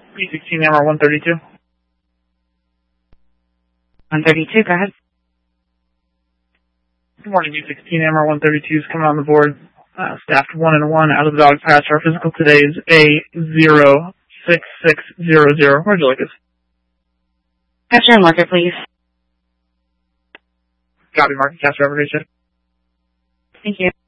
B16 MR 132. 132, go ahead. Good morning, B16 MR 132 is coming on the board. Staffed 1 and 1 out of the dog patch. Our physical today is A06600. Where'd you like us? Capture and marker, please. Copy, market capture, everybody. Thank you.